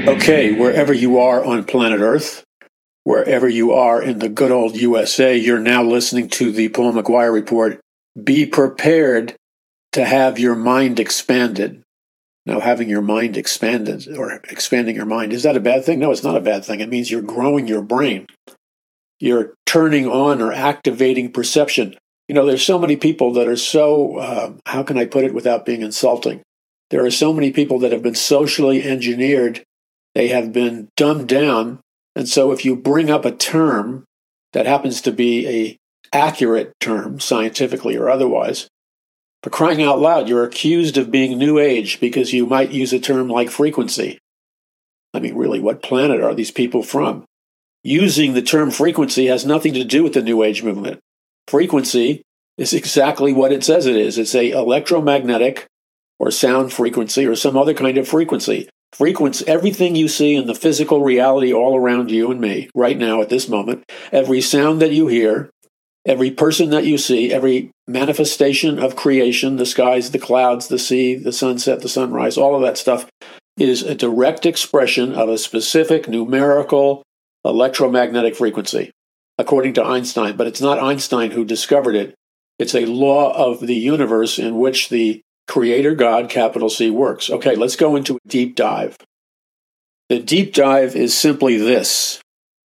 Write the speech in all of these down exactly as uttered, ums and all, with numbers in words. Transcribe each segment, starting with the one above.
Okay, wherever you are on planet Earth, wherever you are in the good old U S A, you're now listening to the Paul McGuire Report. Be prepared to have your mind expanded. Now, having your mind expanded or expanding your mind, is that a bad thing? No, it's not a bad thing. It means you're growing your brain. You're turning on or activating perception. You know, there's so many people that are so, uh, how can I put it without being insulting? There are so many people that have been socially engineered. They have been dumbed down. And so if you bring up a term that happens to be a accurate term, scientifically or otherwise, for crying out loud, you're accused of being New Age because you might use a term like frequency. I mean, really, what planet are these people from? Using the term frequency has nothing to do with the New Age movement. Frequency is exactly what it says it is. It's a electromagnetic or sound frequency or some other kind of frequency. Frequency, everything you see in the physical reality all around you and me right now at this moment, every sound that you hear, every person that you see, every manifestation of creation, the skies, the clouds, the sea, the sunset, the sunrise, all of that stuff is a direct expression of a specific numerical electromagnetic frequency, according to Einstein. But it's not Einstein who discovered it. It's a law of the universe in which the Creator God, capital C, works. Okay, let's go into a deep dive. The deep dive is simply this.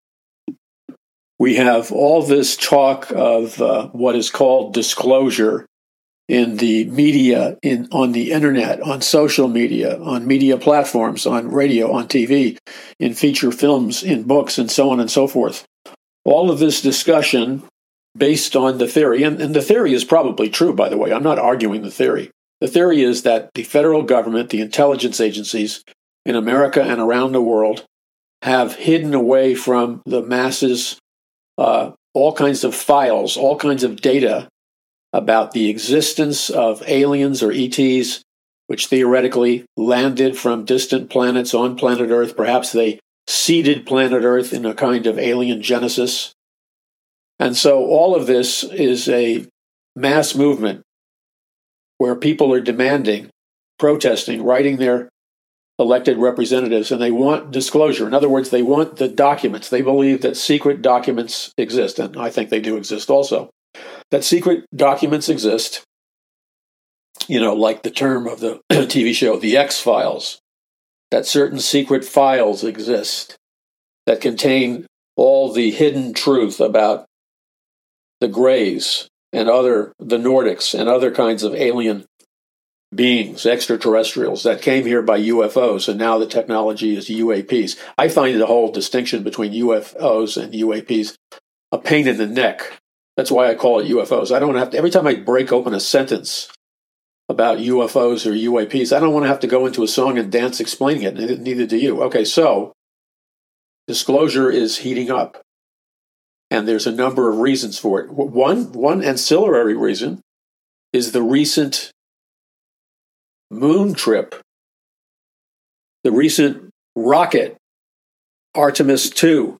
We have all this talk of uh, what is called disclosure in the media, in on the internet, on social media, on media platforms, on radio, on T V, in feature films, in books, and so on and so forth. All of this discussion based on the theory, and, and the theory is probably true, by the way. I'm not arguing the theory. The theory is that the federal government, the intelligence agencies in America and around the world have hidden away from the masses uh, all kinds of files, all kinds of data about the existence of aliens or E Ts, which theoretically landed from distant planets on planet Earth. Perhaps they seeded planet Earth in a kind of alien genesis. And so all of this is a mass movement where people are demanding, protesting, writing their elected representatives, and they want disclosure. In other words, they want the documents. They believe that secret documents exist, and I think they do exist also. That secret documents exist, you know, like the term of the T V show, The X-Files, that certain secret files exist that contain all the hidden truth about the Greys and other, the Nordics and other kinds of alien beings, extraterrestrials that came here by U F Os, and now the technology is U A Ps. I find the whole distinction between U F Os and U A Ps a pain in the neck. That's why I call it U F Os. I don't have to, every time I break open a sentence about U F Os or U A Ps, I don't want to have to go into a song and dance explaining it, neither do you. Okay, so disclosure is heating up. And there's a number of reasons for it. One, one ancillary reason is the recent moon trip, the recent rocket, Artemis two,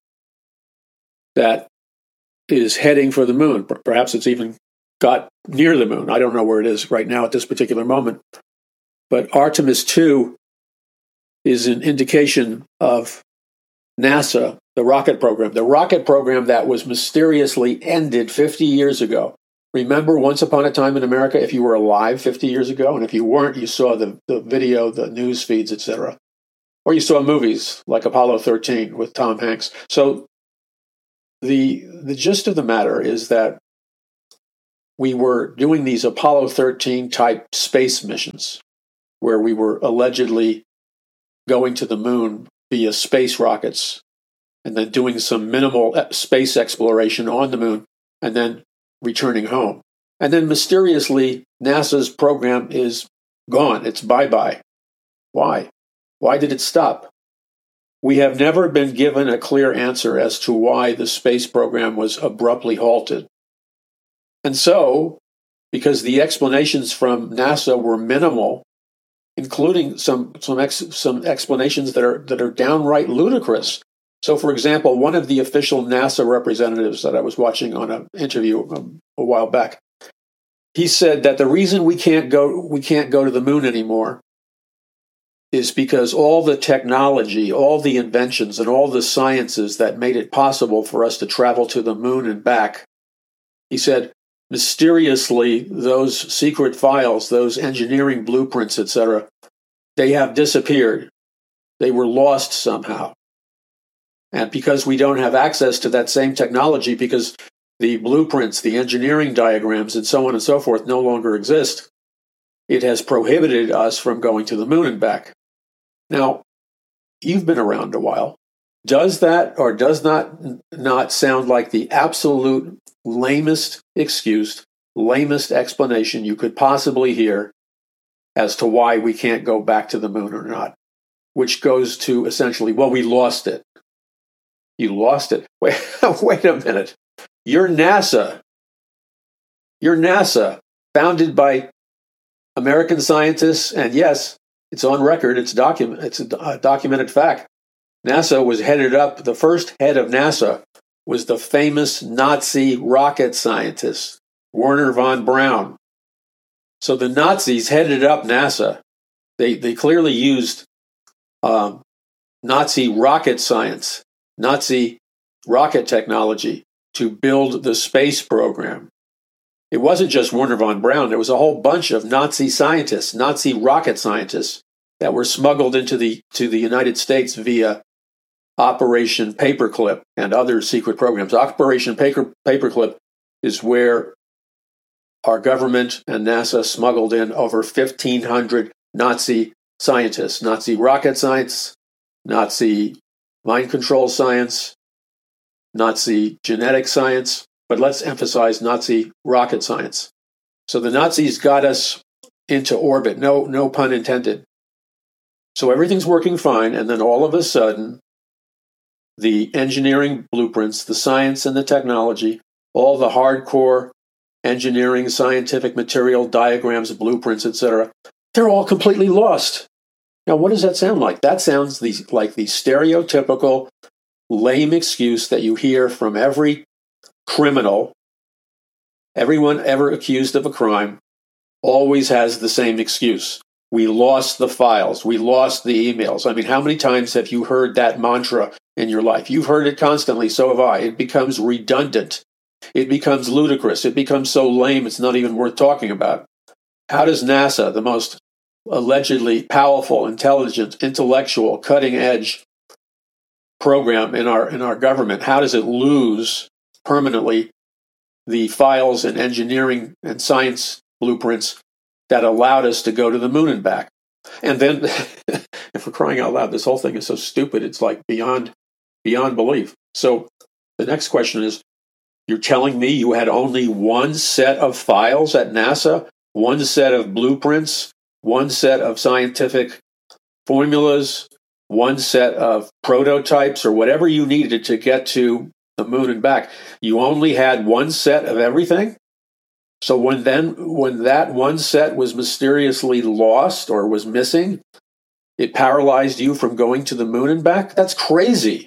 that is heading for the moon. Perhaps it's even got near the moon. I don't know where it is right now at this particular moment. But Artemis two is an indication of NASA, the rocket program, the rocket program that was mysteriously ended fifty years ago. Remember Once Upon a Time in America, if you were alive fifty years ago, and if you weren't, you saw the, the video, the news feeds, et cetera. Or you saw movies like Apollo thirteen with Tom Hanks. So the the gist of the matter is that we were doing these Apollo thirteen type space missions where we were allegedly going to the moon via space rockets and then doing some minimal space exploration on the moon and then returning home. And then mysteriously, NASA's program is gone. It's bye-bye. Why? Why did it stop? We have never been given a clear answer as to why the space program was abruptly halted. And so, because the explanations from NASA were minimal, including some some ex, some explanations that are that are downright ludicrous. So, for example, one of the official NASA representatives that I was watching on an interview a, a while back, he said that the reason we can't go we can't go to the moon anymore is because all the technology, all the inventions, and all the sciences that made it possible for us to travel to the moon and back, he said, mysteriously, those secret files, those engineering blueprints, et cetera, they have disappeared. They were lost somehow. And because we don't have access to that same technology, because the blueprints, the engineering diagrams, and so on and so forth no longer exist, it has prohibited us from going to the moon and back. Now, you've been around a while. Does that or does not not sound like the absolute lamest excuse, lamest explanation you could possibly hear as to why we can't go back to the moon or not? Which goes to essentially, well, we lost it. You lost it. Wait, wait a minute. You're NASA. You're NASA, founded by American scientists, and yes, it's on record. It's document. It's a documented fact. NASA was headed up. The first head of NASA was the famous Nazi rocket scientist, Wernher von Braun. So the Nazis headed up NASA. They they clearly used um, Nazi rocket science, Nazi rocket technology to build the space program. It wasn't just Wernher von Braun. There was a whole bunch of Nazi scientists, Nazi rocket scientists, that were smuggled into the to the United States via Operation Paperclip and other secret programs. Operation Paper, Paperclip is where our government and NASA smuggled in over fifteen hundred Nazi scientists, Nazi rocket science, Nazi mind control science, Nazi genetic science, but let's emphasize Nazi rocket science. So the Nazis got us into orbit, no, no pun intended. So everything's working fine, and then all of a sudden, the engineering blueprints, the science and the technology, all the hardcore engineering, scientific material, diagrams, blueprints, et cetera, they're all completely lost. Now, what does that sound like? That sounds the, like the stereotypical lame excuse that you hear from every criminal. Everyone ever accused of a crime always has the same excuse. We lost the files. We lost the emails. I mean, how many times have you heard that mantra in your life? You've heard it constantly. So have I. It becomes redundant. It becomes ludicrous. It becomes so lame it's not even worth talking about. How does NASA, the most allegedly powerful, intelligent, intellectual, cutting-edge program in our in our government, how does it lose permanently the files and engineering and science blueprints that allowed us to go to the moon and back? And then, if we're crying out loud, this whole thing is so stupid, it's like beyond beyond belief. So the next question is, you're telling me you had only one set of files at NASA, one set of blueprints, one set of scientific formulas, one set of prototypes, or whatever you needed to get to the moon and back. You only had one set of everything? So when then, when that one set was mysteriously lost or was missing, it paralyzed you from going to the moon and back? That's crazy.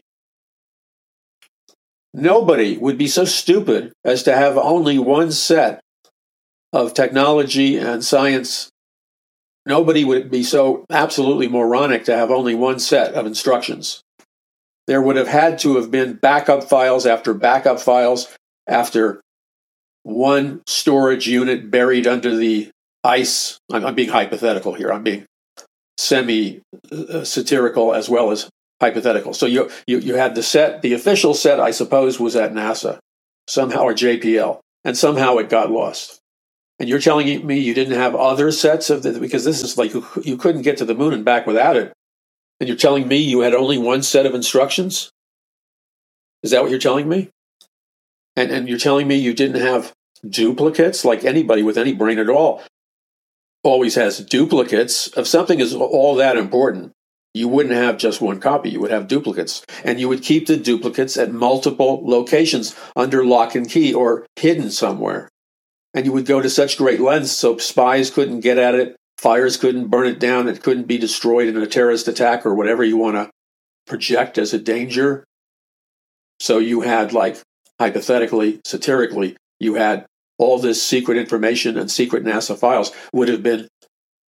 Nobody would be so stupid as to have only one set of technology and science. Nobody would be so absolutely moronic to have only one set of instructions. There would have had to have been backup files after backup files after one storage unit buried under the ice. I'm, I'm being hypothetical here. I'm being semi-satirical as well as hypothetical. So you, you you had the set, the official set, I suppose, was at NASA, somehow, or J P L, and somehow it got lost. And you're telling me you didn't have other sets of the, because this is like you, you couldn't get to the moon and back without it. And you're telling me you had only one set of instructions? Is that what you're telling me? And and you're telling me you didn't have duplicates? Like anybody with any brain at all always has duplicates. If something is all that important, you wouldn't have just one copy. You would have duplicates. And you would keep the duplicates at multiple locations under lock and key or hidden somewhere. And you would go to such great lengths so spies couldn't get at it, fires couldn't burn it down, it couldn't be destroyed in a terrorist attack or whatever you want to project as a danger. So you had, like, hypothetically, satirically, you had all this secret information and secret NASA files would have been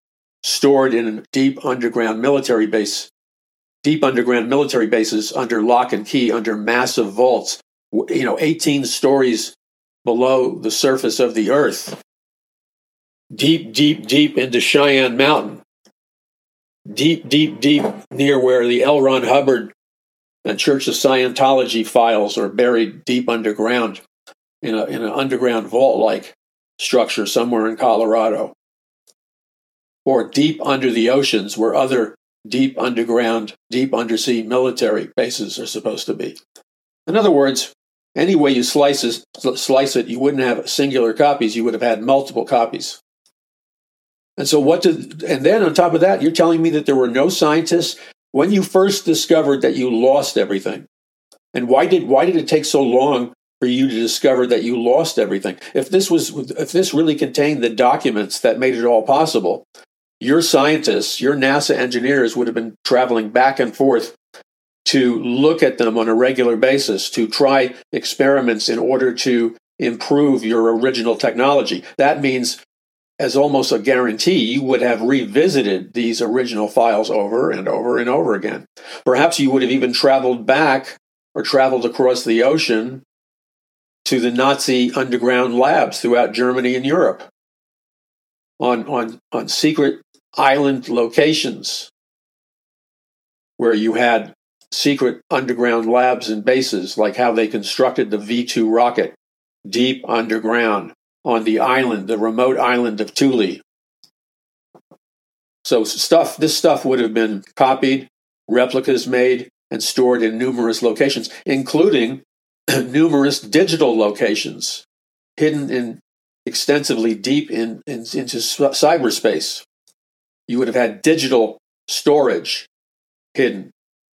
stored in a deep underground military base, deep underground military bases under lock and key, under massive vaults, you know, eighteen stories below the surface of the earth, deep, deep, deep into Cheyenne Mountain, deep, deep, deep near where the L. Ron Hubbard and Church of Scientology files are buried deep underground in a in an underground vault-like structure somewhere in Colorado, or deep under the oceans where other deep underground, deep undersea military bases are supposed to be. In other words, any way you slice it, slice it, you wouldn't have singular copies, you would have had multiple copies. And so what did, and then on top of that, you're telling me that there were no scientists when you first discovered that you lost everything. And why did why did it take so long for you to discover that you lost everything? If this was if this really contained the documents that made it all possible, your scientists, your NASA engineers would have been traveling back and forth to look at them on a regular basis, to try experiments in order to improve your original technology. That means, as almost a guarantee, you would have revisited these original files over and over and over again. Perhaps you would have even traveled back or traveled across the ocean to the Nazi underground labs throughout Germany and Europe on, on, on secret island locations where you had secret underground labs and bases, like how they constructed the V two rocket deep underground on the island, the remote island of Thule. So stuff, this stuff would have been copied, replicas made, and stored in numerous locations, including numerous digital locations hidden in extensively deep in, in into cyberspace. You would have had digital storage hidden.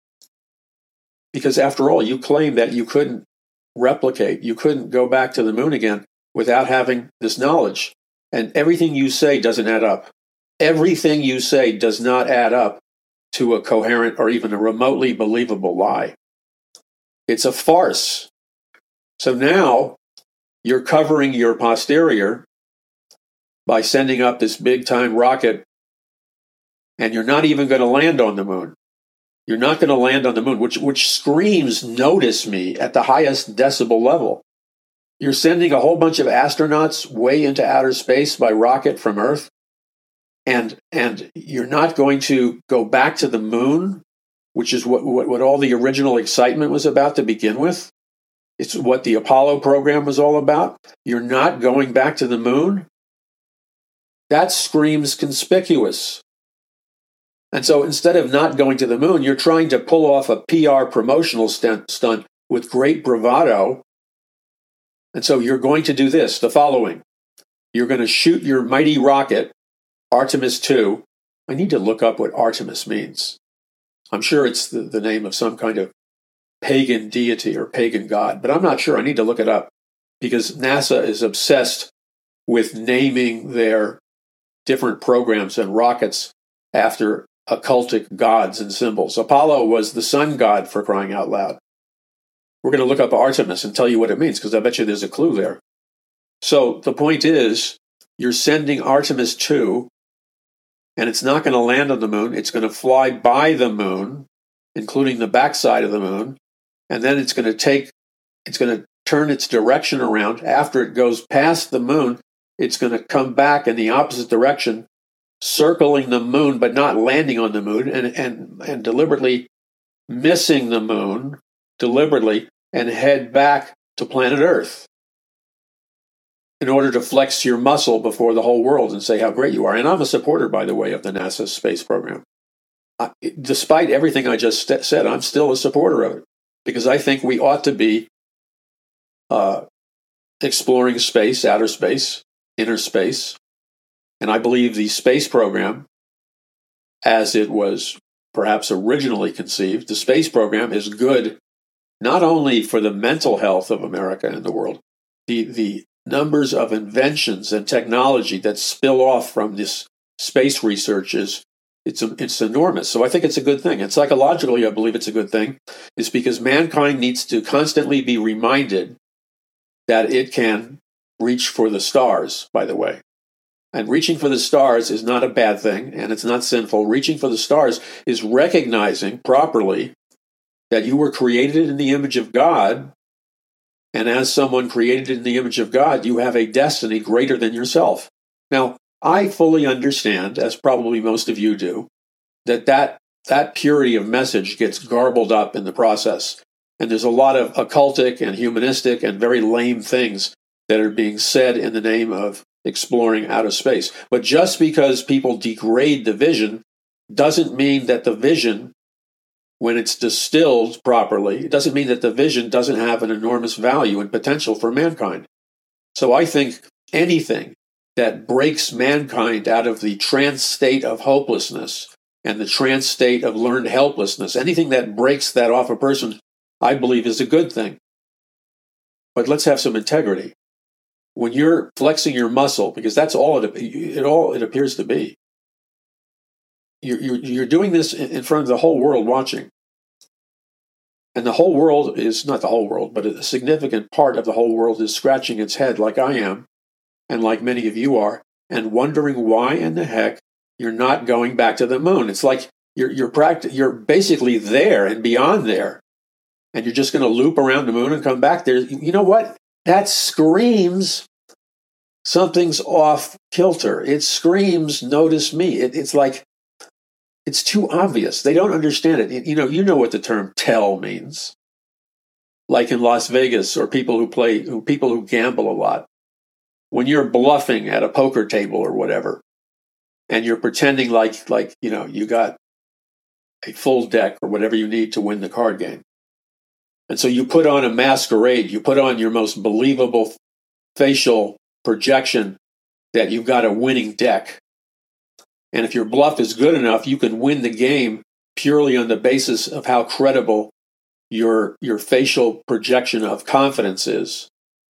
Because after all, you claim that you couldn't replicate, you couldn't go back to the moon again without having this knowledge. And everything you say doesn't add up. Everything you say does not add up to a coherent or even a remotely believable lie. It's a farce. So now you're covering your posterior by sending up this big-time rocket, and you're not even going to land on the moon. You're not going to land on the moon, which, which screams, notice me, at the highest decibel level. You're sending a whole bunch of astronauts way into outer space by rocket from Earth, and and you're not going to go back to the moon, which is what, what, what all the original excitement was about to begin with. It's what the Apollo program was all about. You're not going back to the moon? That screams conspicuous. And so instead of not going to the moon, you're trying to pull off a P R promotional stunt, stunt with great bravado. And so you're going to do this, the following. You're going to shoot your mighty rocket, Artemis two. I need to look up what Artemis means. I'm sure it's the, the name of some kind of pagan deity or pagan god, but I'm not sure. I need to look it up because NASA is obsessed with naming their different programs and rockets after occultic gods and symbols. Apollo was the sun god, for crying out loud. We're going to look up Artemis and tell you what it means, because I bet you there's a clue there. So the point is, you're sending Artemis two, and it's not going to land on the moon. It's going to fly by the moon, including the backside of the moon, and then it's going to take, it's going to turn its direction around. After it goes past the moon, it's going to come back in the opposite direction, circling the moon, but not landing on the moon, and, and, and deliberately missing the moon, deliberately, and head back to planet Earth in order to flex your muscle before the whole world and say how great you are. And I'm a supporter, by the way, of the NASA space program. I, despite everything I just st- said, I'm still a supporter of it, because I think we ought to be uh, exploring space, outer space, inner space. And I believe the space program, as it was perhaps originally conceived, the space program is good not only for the mental health of America and the world. The, the numbers of inventions and technology that spill off from this space research is it's, it's enormous. So I think it's a good thing. And psychologically, I believe it's a good thing. It's because mankind needs to constantly be reminded that it can reach for the stars, by the way. And reaching for the stars is not a bad thing, and it's not sinful. Reaching for the stars is recognizing properly that you were created in the image of God, and as someone created in the image of God, you have a destiny greater than yourself. Now, I fully understand, as probably most of you do, that that, that purity of message gets garbled up in the process. And there's a lot of occultic and humanistic and very lame things that are being said in the name of exploring outer space. But just because people degrade the vision doesn't mean that the vision, when it's distilled properly, it doesn't mean that the vision doesn't have an enormous value and potential for mankind. So I think anything that breaks mankind out of the trance state of hopelessness and the trance state of learned helplessness, anything that breaks that off a person, I believe is a good thing. But let's have some integrity. When you're flexing your muscle, because that's all it, it all it appears to be, you're, you're, you're doing this in front of the whole world watching. And the whole world is, not the whole world, but a significant part of the whole world is scratching its head like I am, and like many of you are, and wondering why in the heck you're not going back to the moon. It's like you're you're practi- you're basically there and beyond there, and you're just going to loop around the moon and come back there. You know what? That screams something's off kilter. It screams, notice me. It, it's like, it's too obvious. They don't understand it. You know, you know what the term tell means. Like in Las Vegas, or people who play, who people who gamble a lot. When you're bluffing at a poker table or whatever, and you're pretending like, like, you know, you got a full deck or whatever you need to win the card game. And so you put on a masquerade, you put on your most believable facial projection that you've got a winning deck. And if your bluff is good enough, you can win the game purely on the basis of how credible your, your facial projection of confidence is.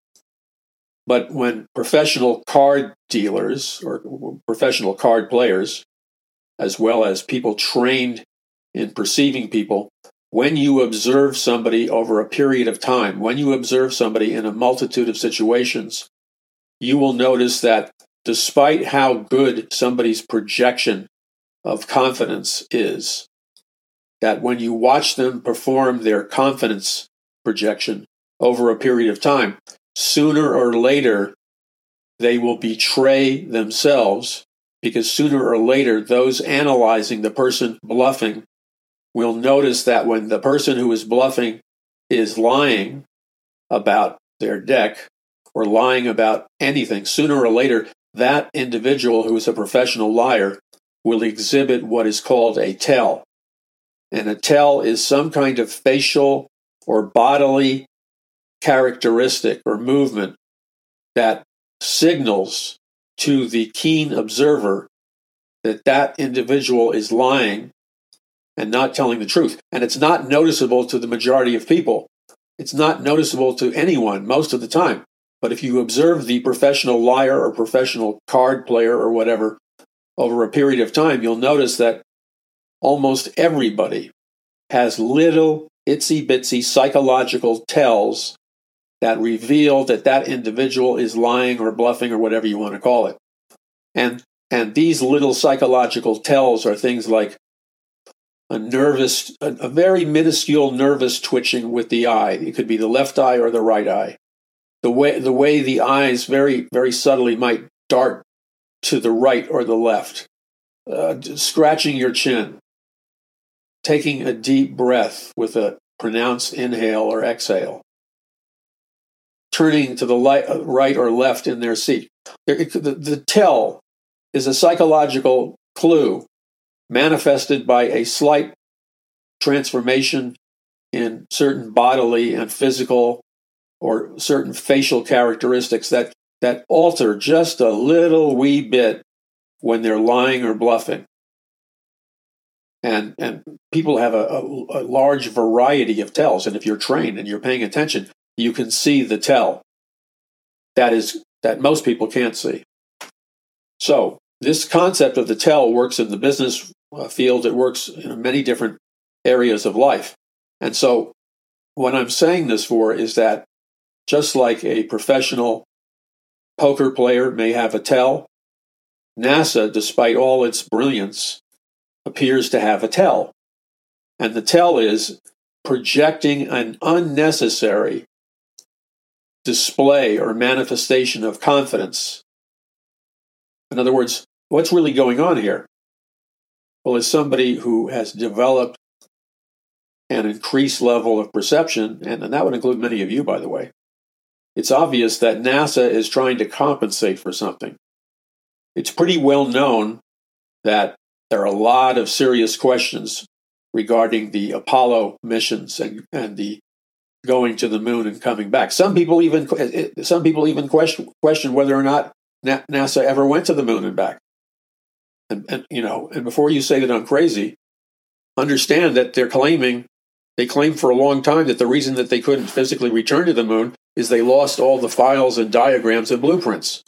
But when professional card dealers or professional card players, as well as people trained in perceiving people, when you observe somebody over a period of time, when you observe somebody in a multitude of situations, you will notice that despite how good somebody's projection of confidence is, that when you watch them perform their confidence projection over a period of time, sooner or later, they will betray themselves, because sooner or later, those analyzing the person bluffing will notice that when the person who is bluffing is lying about their deck or lying about anything, sooner or later, that individual who is a professional liar will exhibit what is called a tell. And a tell is some kind of facial or bodily characteristic or movement that signals to the keen observer that that individual is lying and not telling the truth. And it's not noticeable to the majority of people. It's not noticeable to anyone most of the time. But if you observe the professional liar or professional card player or whatever over a period of time, you'll notice that almost everybody has little itsy-bitsy psychological tells that reveal that that individual is lying or bluffing or whatever you want to call it. And and these little psychological tells are things like a nervous, a, a very minuscule nervous twitching with the eye. It could be the left eye or the right eye. The way the way the eyes very, very subtly might dart to the right or the left. Uh, scratching your chin. Taking a deep breath with a pronounced inhale or exhale. Turning to the light, right or left in their seat. The, the, the tell is a psychological clue manifested by a slight transformation in certain bodily and physical or certain facial characteristics that, that alter just a little wee bit when they're lying or bluffing. And and people have a, a, a large variety of tells, and if you're trained and you're paying attention, you can see the tell that is that most people can't see. So this concept of the tell works in the business field. It works in many different areas of life. And so what I'm saying this for is that just like a professional poker player may have a tell, NASA, despite all its brilliance, appears to have a tell. And the tell is projecting an unnecessary display or manifestation of confidence. In other words, what's really going on here? Well, as somebody who has developed an increased level of perception, and, and that would include many of you, by the way, it's obvious that NASA is trying to compensate for something. It's pretty well known that there are a lot of serious questions regarding the Apollo missions and, and the going to the moon and coming back. Some people even some people even question question whether or not NASA ever went to the moon and back. And, and you know, and before you say that I'm crazy, understand that they're claiming they claim for a long time that the reason that they couldn't physically return to the moon is they lost all the files and diagrams and blueprints.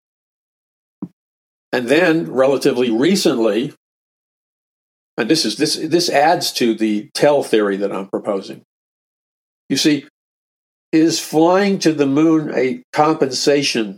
And then, relatively recently, and this is this this adds to the tell theory that I'm proposing. You see, is flying to the moon a compensation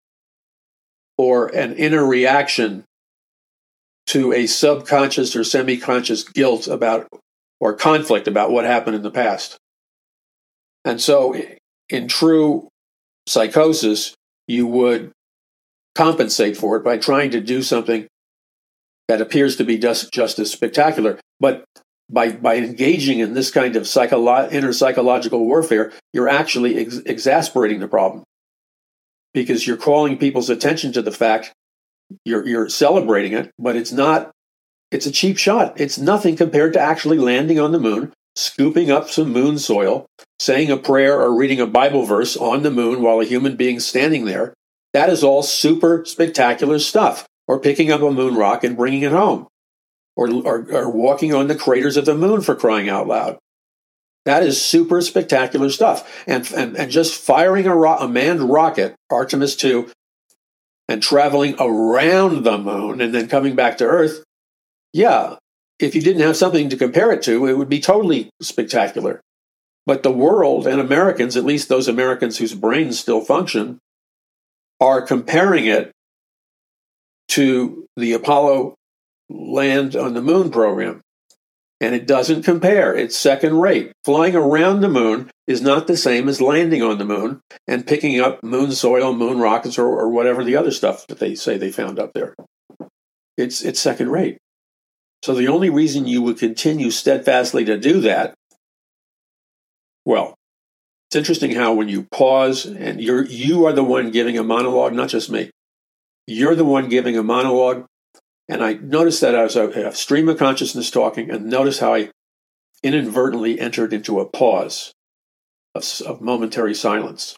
or an inner reaction to a subconscious or semi-conscious guilt about or conflict about what happened in the past? And so, in true psychosis, you would compensate for it by trying to do something that appears to be just, just as spectacular. But by by engaging in this kind of psycholo- inner psychological warfare, you're actually ex- exasperating the problem, because you're calling people's attention to the fact, you're you're celebrating it, but it's not, it's a cheap shot. It's nothing compared to actually landing on the moon, scooping up some moon soil, saying a prayer or reading a Bible verse on the moon while a human being's standing there. That is all super spectacular stuff. Or picking up a moon rock and bringing it home. Or, or, or walking on the craters of the moon, for crying out loud. That is super spectacular stuff. And, and, and just firing a, ro- a manned rocket, Artemis two, and traveling around the moon and then coming back to Earth, yeah, if you didn't have something to compare it to, it would be totally spectacular. But the world and Americans, at least those Americans whose brains still function, are comparing it to the Apollo land on the moon program. And it doesn't compare. It's second rate. Flying around the moon is not the same as landing on the moon and picking up moon soil, moon rockets, or, or whatever the other stuff that they say they found up there. It's, it's second rate. So the only reason you would continue steadfastly to do that, well, it's interesting how when you pause and you're, you are the one giving a monologue, not just me. You're the one giving a monologue. And I noticed that as a, a stream of consciousness talking, and notice how I inadvertently entered into a pause of, of momentary silence.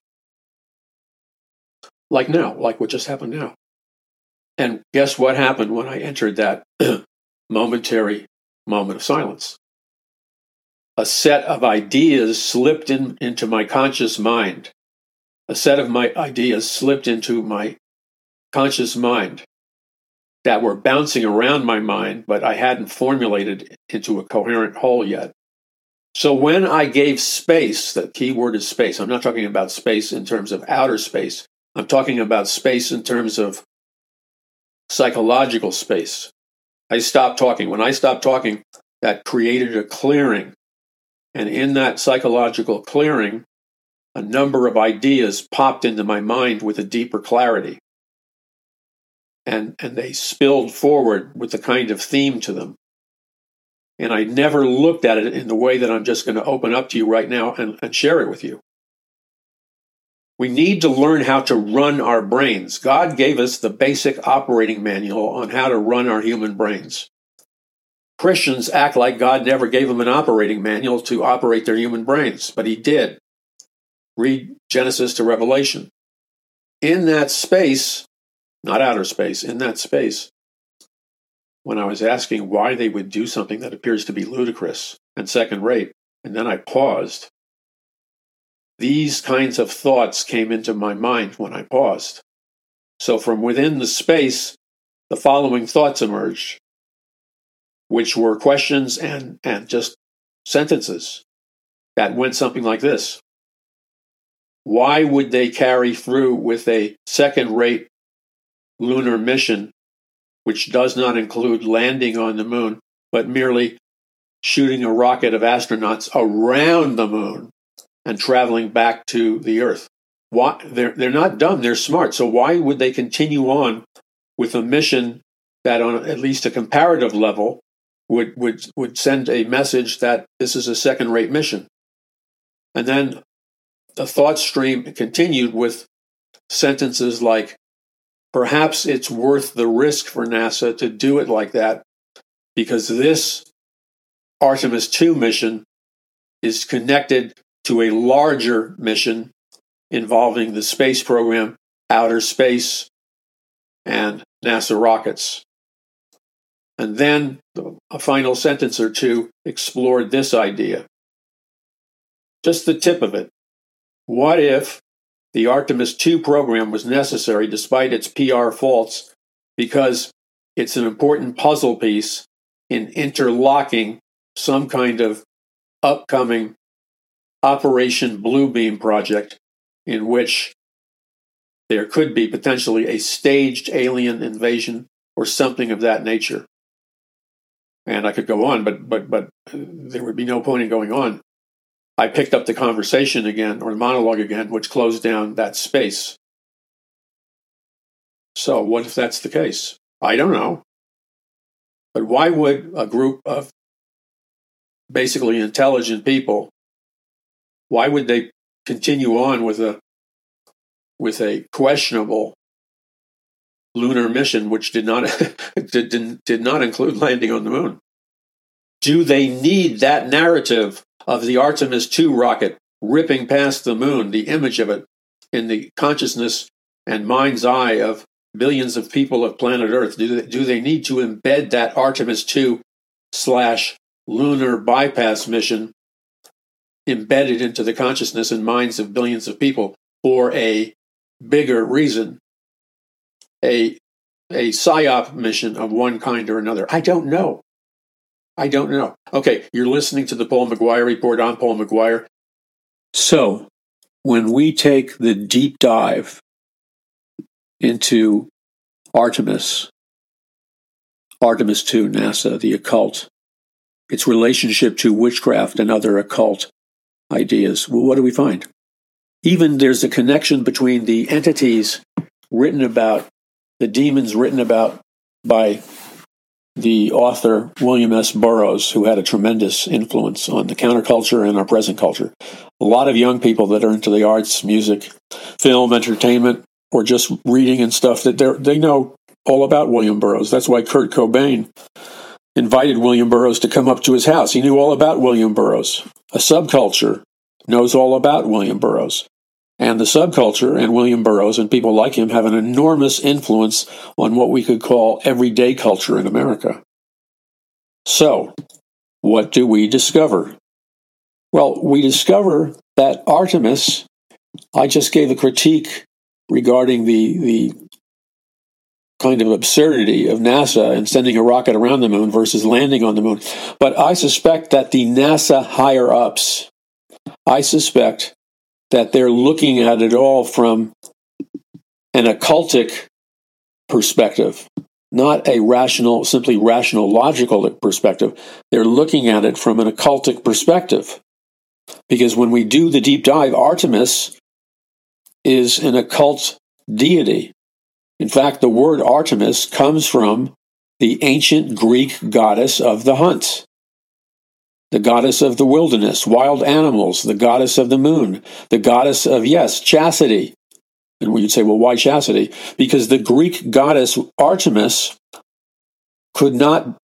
Like now, like what just happened now. And guess what happened when I entered that momentary moment of silence? A set of ideas slipped in, into my conscious mind. A set of my ideas slipped into my conscious mind that were bouncing around my mind, but I hadn't formulated into a coherent whole yet. So when I gave space, the key word is space. I'm not talking about space in terms of outer space. I'm talking about space in terms of psychological space. I stopped talking. When I stopped talking, that created a clearing. And in that psychological clearing, a number of ideas popped into my mind with a deeper clarity. And, and they spilled forward with the kind of theme to them. And I never looked at it in the way that I'm just going to open up to you right now and, and share it with you. We need to learn how to run our brains. God gave us the basic operating manual on how to run our human brains. Christians act like God never gave them an operating manual to operate their human brains, but he did. Read Genesis to Revelation. In that space, not outer space, in that space, when I was asking why they would do something that appears to be ludicrous and second rate, and then I paused, these kinds of thoughts came into my mind when I paused. So from within the space, the following thoughts emerged, which were questions and, and just sentences that went something like this. Why would they carry through with a second-rate lunar mission which does not include landing on the moon, but merely shooting a rocket of astronauts around the moon and traveling back to the Earth. Why? They're, they're not dumb, they're smart. So why would they continue on with a mission that on at least a comparative level would, would, would send a message that this is a second-rate mission? And then the thought stream continued with sentences like, perhaps it's worth the risk for NASA to do it like that because this Artemis two mission is connected to a larger mission involving the space program, outer space, and NASA rockets. And then a final sentence or two explored this idea. Just the tip of it. What if the Artemis two program was necessary despite its P R faults because it's an important puzzle piece in interlocking some kind of upcoming Operation Bluebeam project in which there could be potentially a staged alien invasion or something of that nature. And I could go on, but but but there would be no point in going on. I picked up the conversation again, or the monologue again, which closed down that space. So what if that's the case? I don't know. But why would a group of basically intelligent people, why would they continue on with a with a questionable lunar mission which did not did, did, did not include landing on the moon? Do they need that narrative of the Artemis two rocket ripping past the moon, the image of it in the consciousness and mind's eye of billions of people of planet Earth? Do they, do they need to embed that Artemis two slash lunar bypass mission embedded into the consciousness and minds of billions of people for a bigger reason? A, a PSYOP mission of one kind or another? I don't know. I don't know. Okay, you're listening to the Paul McGuire Report. I'm Paul McGuire. So, when we take the deep dive into Artemis, Artemis two, NASA, the occult, its relationship to witchcraft and other occult ideas, well, what do we find? Even there's a connection between the entities written about, the demons written about by the author William S. Burroughs, who had a tremendous influence on the counterculture and our present culture. A lot of young people that are into the arts, music, film, entertainment, or just reading and stuff, that they they know all about William Burroughs. That's why Kurt Cobain invited William Burroughs to come up to his house. He knew all about William Burroughs. A subculture knows all about William Burroughs. And the subculture and William Burroughs and people like him have an enormous influence on what we could call everyday culture in America. So, what do we discover? Well, we discover that Artemis, I just gave a critique regarding the, the kind of absurdity of NASA and sending a rocket around the moon versus landing on the moon. But I suspect that the NASA higher-ups, I suspect that they're looking at it all from an occultic perspective, not a rational, simply rational, logical perspective. They're looking at it from an occultic perspective. Because when we do the deep dive, Artemis is an occult deity. In fact, the word Artemis comes from the ancient Greek goddess of the hunt, the goddess of the wilderness, wild animals, the goddess of the moon, the goddess of, yes, chastity. And you'd say, well, why chastity? Because the Greek goddess Artemis could not